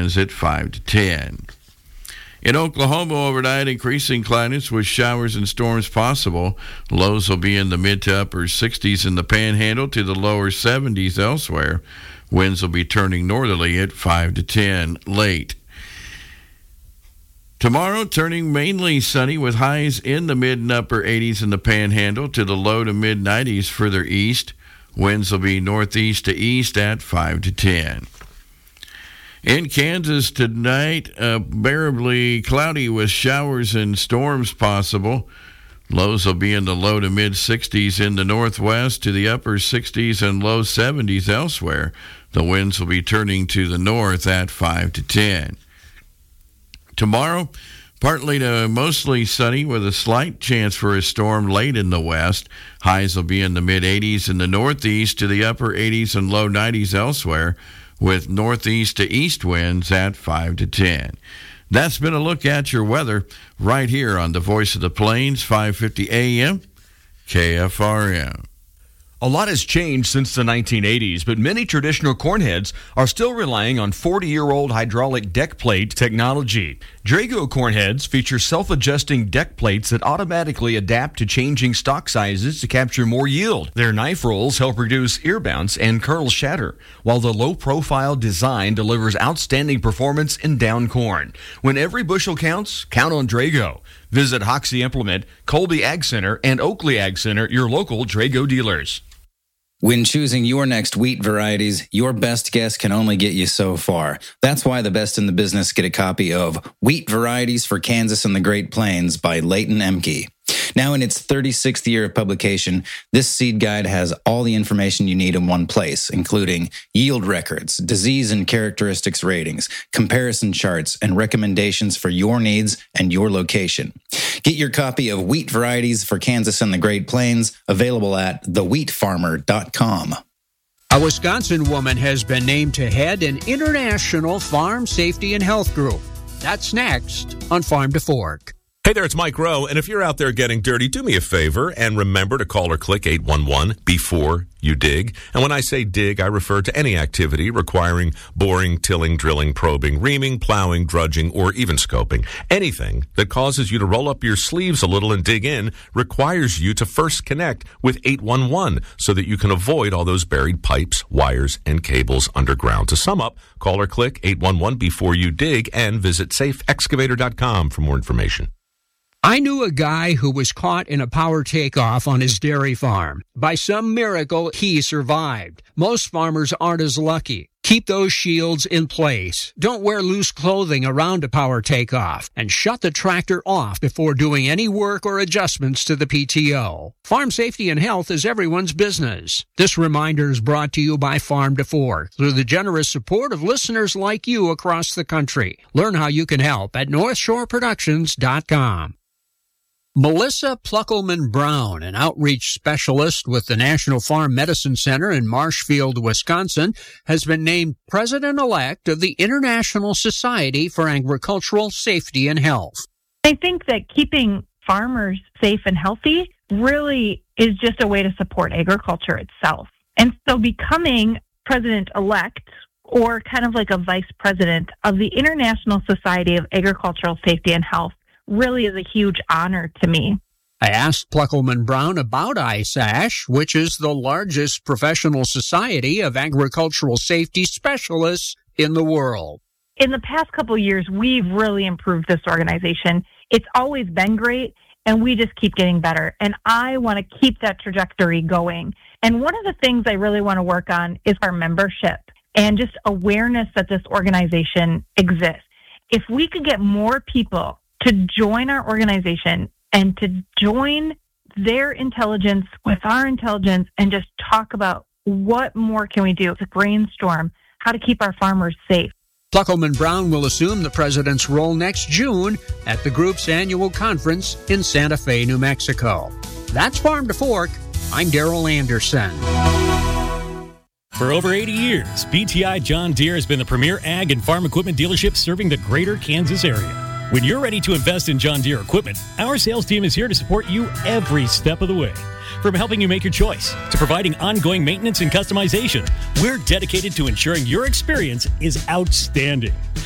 winds at 5 to 10. In Oklahoma overnight, increasing clouds with showers and storms possible. Lows will be in the mid to upper 60s in the Panhandle to the lower 70s elsewhere. Winds will be turning northerly at 5 to 10 late. Tomorrow, turning mainly sunny with highs in the mid and upper 80s in the Panhandle to the low to mid 90s further east. Winds will be northeast to east at 5 to 10. In Kansas tonight, bearably cloudy with showers and storms possible. Lows will be in the low to mid 60s in the northwest to the upper 60s and low 70s elsewhere. The winds will be turning to the north at 5 to 10. Tomorrow, partly to mostly sunny with a slight chance for a storm late in the west. Highs will be in the mid 80s in the northeast to the upper 80s and low 90s elsewhere, with northeast to east winds at 5 to 10. That's been a look at your weather right here on the Voice of the Plains, 550 AM, KFRM. A lot has changed since the 1980s, but many traditional cornheads are still relying on 40-year-old hydraulic deck plate technology. Drago cornheads feature self-adjusting deck plates that automatically adapt to changing stock sizes to capture more yield. Their knife rolls help reduce ear bounce and kernel shatter, while the low-profile design delivers outstanding performance in down corn. When every bushel counts, count on Drago. Visit Hoxie Implement, Colby Ag Center, and Oakley Ag Center, your local Drago dealers. When choosing your next wheat varieties, your best guess can only get you so far. That's why the best in the business get a copy of Wheat Varieties for Kansas and the Great Plains by Leighton Emke. Now in its 36th year of publication, this seed guide has all the information you need in one place, including yield records, disease and characteristics ratings, comparison charts, and recommendations for your needs and your location. Get your copy of Wheat Varieties for Kansas and the Great Plains, available at thewheatfarmer.com. A Wisconsin woman has been named to head an international farm safety and health group. That's next on Farm to Fork. Hey there, it's Mike Rowe, and if you're out there getting dirty, do me a favor and remember to call or click 811 before you dig. And when I say dig, I refer to any activity requiring boring, tilling, drilling, probing, reaming, plowing, drudging, or even scoping. Anything that causes you to roll up your sleeves a little and dig in requires you to first connect with 811 so that you can avoid all those buried pipes, wires, and cables underground. To sum up, call or click 811 before you dig and visit safeexcavator.com for more information. I knew a guy who was caught in a power takeoff on his dairy farm. By some miracle, he survived. Most farmers aren't as lucky. Keep those shields in place. Don't wear loose clothing around a power takeoff. And shut the tractor off before doing any work or adjustments to the PTO. Farm safety and health is everyone's business. This reminder is brought to you by Farm to Fork through the generous support of listeners like you across the country. Learn how you can help at NorthshoreProductions.com. Melissa Pluckelman Brown, an outreach specialist with the National Farm Medicine Center in Marshfield, Wisconsin, has been named president-elect of the International Society for Agricultural Safety and Health. I think that keeping farmers safe and healthy really is just a way to support agriculture itself. And so becoming president-elect, or kind of like a vice president of the International Society of Agricultural Safety and Health, really is a huge honor to me. I asked Pluckelman Brown about ISASH, which is the largest professional society of agricultural safety specialists in the world. In the past couple of years, we've really improved this organization. It's always been great, and we just keep getting better. And I want to keep that trajectory going. And one of the things I really want to work on is our membership and just awareness that this organization exists. If we could get more people to join our organization and to join their intelligence with our intelligence and just talk about what more can we do to brainstorm how to keep our farmers safe. Pluckelman Brown will assume the president's role next June at the group's annual conference in Santa Fe, New Mexico. That's Farm to Fork. I'm Darrell Anderson. For over 80 years, BTI John Deere has been the premier ag and farm equipment dealership serving the greater Kansas area. When you're ready to invest in John Deere equipment, our sales team is here to support you every step of the way. From helping you make your choice to providing ongoing maintenance and customization, we're dedicated to ensuring your experience is outstanding.